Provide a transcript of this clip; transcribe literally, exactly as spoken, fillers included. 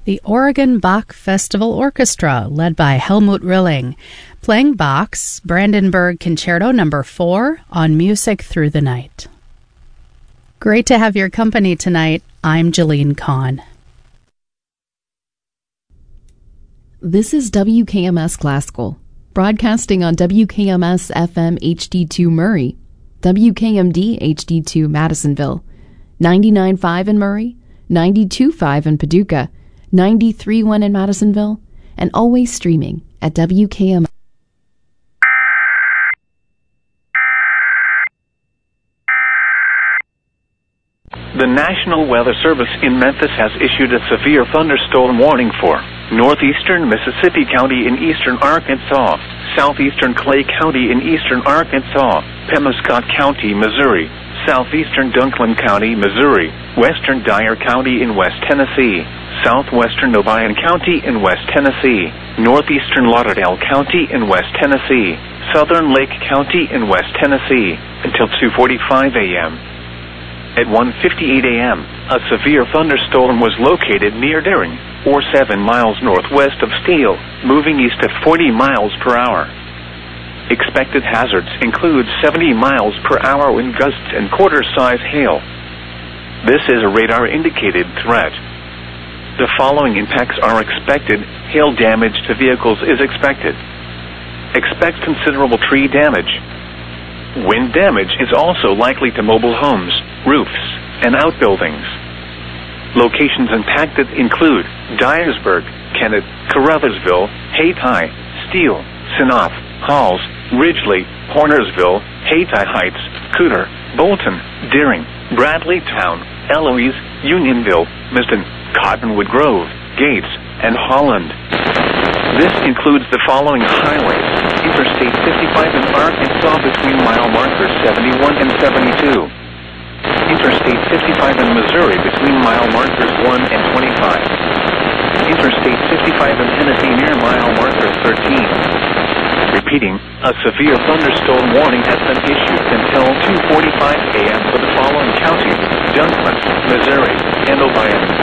the Oregon Bach Festival Orchestra, led by Helmut Rilling, playing Bach's Brandenburg Concerto Number four on Music Through the Night. Great to have your company tonight. I'm Jeline Kahn. This is W K M S Classical, broadcasting on W K M S F M H D two Murray, W K M D H D two Madisonville, ninety-nine point five in Murray, ninety-two point five in Paducah, ninety-three point one in Madisonville, and always streaming at W K M S. The National Weather Service in Memphis has issued a severe thunderstorm warning for northeastern Mississippi County in eastern Arkansas, southeastern Clay County in eastern Arkansas, Pemuscot County, Missouri, southeastern Dunklin County, Missouri, western Dyer County in West Tennessee, southwestern Obion County in West Tennessee, northeastern Lauderdale County in West Tennessee, southern Lake County in West Tennessee, until two forty-five a.m. At one fifty-eight a.m., a severe thunderstorm was located near Deering, or seven miles northwest of Steele, moving east at forty miles per hour. Expected hazards include seventy miles per hour wind gusts and quarter-size hail. This is a radar-indicated threat. The following impacts are expected. Hail damage to vehicles is expected. Expect considerable tree damage. Wind damage is also likely to mobile homes, roofs, and outbuildings. Locations impacted include Dyersburg, Kennett, Caruthersville, Hayti, Steele, Sinoff, Halls, Ridgely, Hornersville, Hayti Heights, Cooter, Bolton, Deering, Bradleytown, Eloise, Unionville, Miston, Cottonwood Grove, Gates, and Holland. This includes the following highways: Interstate fifty-five in Arkansas between mile markers seventy-one and seventy-two. Interstate fifty-five in Missouri between mile markers one and twenty-five. Interstate fifty-five in Tennessee near mile marker thirteen. Repeating, a severe thunderstorm warning has been issued until two forty-five a.m. for the following counties: Dunklin, Missouri, and Obion.